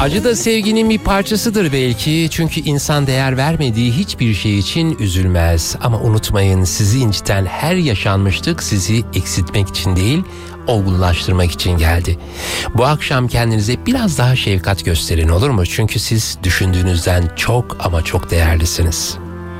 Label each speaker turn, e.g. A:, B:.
A: Acı da sevginin bir parçasıdır belki. Çünkü insan değer vermediği hiçbir şey için üzülmez. Ama unutmayın, sizi inciten her yaşanmışlık sizi eksiltmek için değil, olgunlaştırmak için geldi. Bu akşam kendinize biraz daha şefkat gösterin, olur mu? Çünkü siz düşündüğünüzden çok ama çok değerlisiniz.